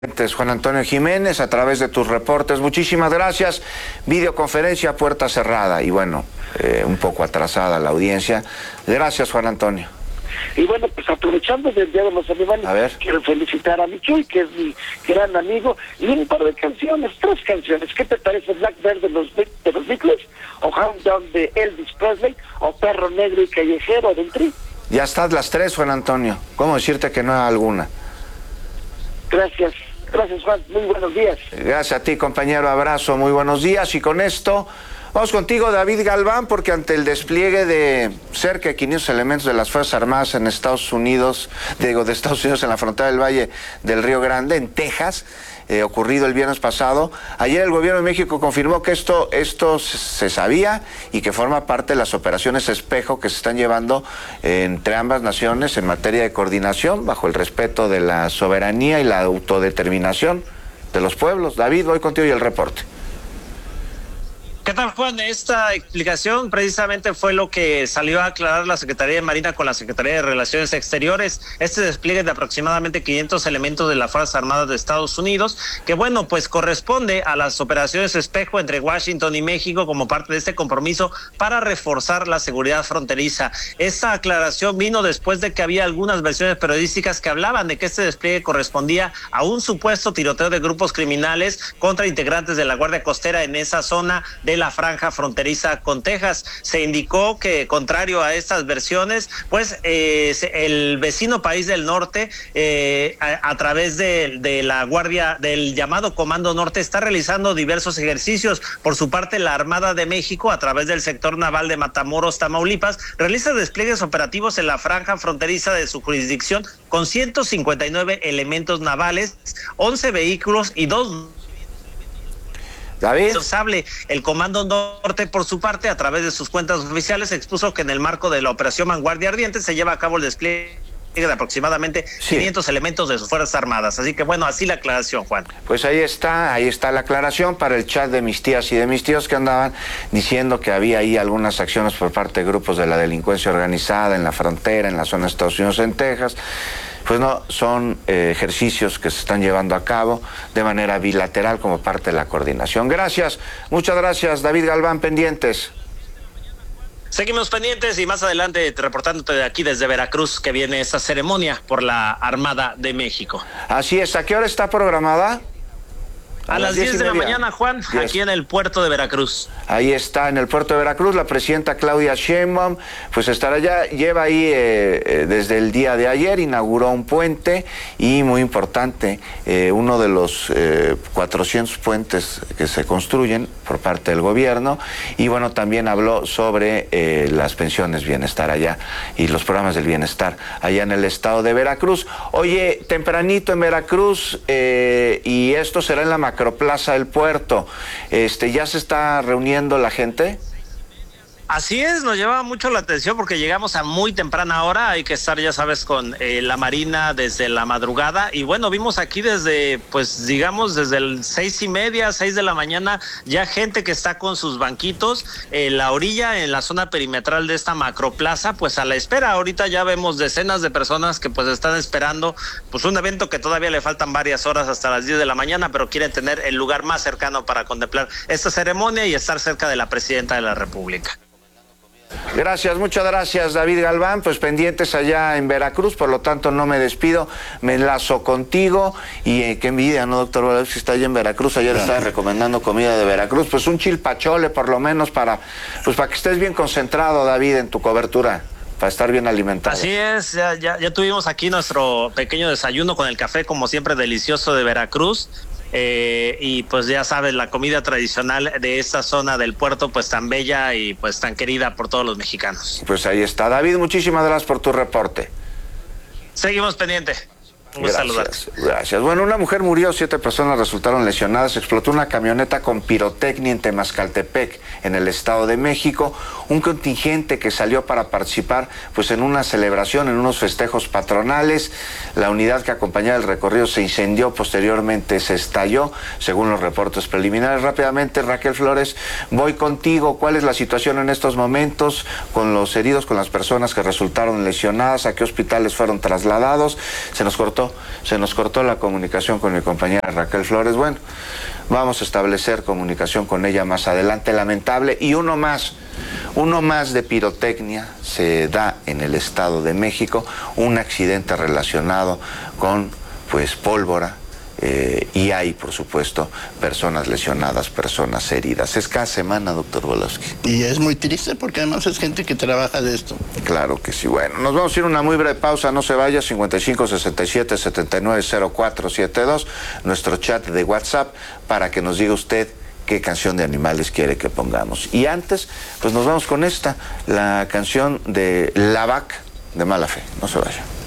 Juan Antonio Jiménez, a través de tus reportes. Muchísimas gracias. Videoconferencia puerta cerrada y bueno, un poco atrasada la audiencia. Gracias, Juan Antonio. Y bueno, pues aprovechando del Día de los Animales, quiero felicitar a Michuy, que es mi gran amigo, y un par de canciones, 3 canciones. ¿Qué te parece? Blackbird de los Beatles, o Hound Dog de Elvis Presley, o Perro Negro y Callejero del Tri. Ya estás las 3, Juan Antonio. ¿Cómo decirte que no hay alguna? Gracias. Gracias, Juan. Muy buenos días. Gracias a ti, compañero. Abrazo. Muy buenos días. Y con esto, vamos contigo, David Galván, porque ante el despliegue de cerca de 500 elementos de las Fuerzas Armadas en Estados Unidos, de Estados Unidos en la frontera del Valle del Río Grande, en Texas, ocurrido el viernes pasado, ayer el gobierno de México confirmó que esto se sabía y que forma parte de las operaciones espejo que se están llevando entre ambas naciones en materia de coordinación bajo el respeto de la soberanía y la autodeterminación de los pueblos. David, voy contigo y el reporte. ¿Qué tal, Juan? Esta explicación precisamente fue lo que salió a aclarar la Secretaría de Marina con la Secretaría de Relaciones Exteriores. Este despliegue de aproximadamente 500 elementos de las Fuerzas Armadas de Estados Unidos, que bueno, pues corresponde a las operaciones espejo entre Washington y México como parte de este compromiso para reforzar la seguridad fronteriza. Esta aclaración vino después de que había algunas versiones periodísticas que hablaban de que este despliegue correspondía a un supuesto tiroteo de grupos criminales contra integrantes de la Guardia Costera en esa zona de la franja fronteriza con Texas. Se indicó que, contrario a estas versiones, pues el vecino país del norte, a través de la Guardia, del llamado Comando Norte, está realizando diversos ejercicios. Por su parte, la Armada de México, a través del sector naval de Matamoros, Tamaulipas, realiza despliegues operativos en la franja fronteriza de su jurisdicción con 159 elementos navales, 11 vehículos y 2 David. El Comando Norte, por su parte, a través de sus cuentas oficiales, expuso que en el marco de la Operación Vanguardia Ardiente se lleva a cabo el despliegue de aproximadamente 500 elementos de sus Fuerzas Armadas. Así que bueno, así la aclaración, Juan. Pues ahí está la aclaración para el chat de mis tías y de mis tíos que andaban diciendo que había ahí algunas acciones por parte de grupos de la delincuencia organizada en la frontera, en la zona de Estados Unidos, en Texas. Pues no, son ejercicios que se están llevando a cabo de manera bilateral como parte de la coordinación. Gracias, muchas gracias, David Galván, pendientes. Seguimos pendientes y más adelante reportándote de aquí desde Veracruz que viene esta ceremonia por la Armada de México. Así es, ¿a qué hora está programada? A las 10 de la mañana, Juan, 10. Aquí en el puerto de Veracruz. Ahí está, en el puerto de Veracruz, la presidenta Claudia Sheinbaum, pues estará allá, lleva ahí desde el día de ayer, inauguró un puente y muy importante, uno de los 400 puentes que se construyen por parte del gobierno, y bueno, también habló sobre las pensiones bienestar allá y los programas del bienestar allá en el estado de Veracruz. Oye, tempranito en Veracruz, y esto será en la Macroplaza del Puerto, ¿ya se está reuniendo la gente? Así es, nos lleva mucho la atención porque llegamos a muy temprana hora, hay que estar, ya sabes, con la Marina desde la madrugada, y bueno, vimos aquí desde, pues digamos, desde el 6:30, 6 de la mañana, ya gente que está con sus banquitos en la orilla, en la zona perimetral de esta macroplaza, pues a la espera. Ahorita ya vemos decenas de personas que pues están esperando, pues un evento que todavía le faltan varias horas hasta las 10 de la mañana, pero quieren tener el lugar más cercano para contemplar esta ceremonia y estar cerca de la Presidenta de la República. Gracias, muchas gracias, David Galván. Pues pendientes allá en Veracruz, por lo tanto no me despido, me enlazo contigo. Y qué envidia, ¿no, doctor Valdés, que está allá en Veracruz? Ayer estaba recomendando comida de Veracruz, pues un chilpachole por lo menos para que estés bien concentrado, David, en tu cobertura, para estar bien alimentado. Así es, ya tuvimos aquí nuestro pequeño desayuno con el café, como siempre, delicioso de Veracruz. Y pues ya sabes, la comida tradicional de esta zona del puerto, pues tan bella y pues tan querida por todos los mexicanos. Pues ahí está, David, muchísimas gracias por tu reporte. Seguimos pendientes. Gracias. Bueno, una mujer murió, 7 personas resultaron lesionadas. Explotó una camioneta con pirotecnia en Temascaltepec, en el Estado de México. Un contingente que salió para participar pues en una celebración, en unos festejos patronales. La unidad que acompañaba el recorrido se incendió, posteriormente se estalló, según los reportes preliminares. Rápidamente, Raquel Flores, voy contigo. ¿Cuál es la situación en estos momentos con los heridos, con las personas que resultaron lesionadas? ¿A qué hospitales fueron trasladados? Se nos cortó se nos cortó la comunicación con mi compañera Raquel Flores. Bueno, vamos a establecer comunicación con ella más adelante. Lamentable. Y uno más de pirotecnia se da en el Estado de México, un accidente relacionado con pólvora. Y hay, por supuesto, personas lesionadas, personas heridas. Es cada semana, doctor Volosky. Y es muy triste porque además es gente que trabaja de esto. Claro que sí. Bueno, nos vamos a ir a una muy breve pausa. No se vaya. 5567-790472. Nuestro chat de WhatsApp para que nos diga usted qué canción de Animales quiere que pongamos. Y antes, pues nos vamos con esta, la canción de La Vaca de Mala Fe. No se vaya.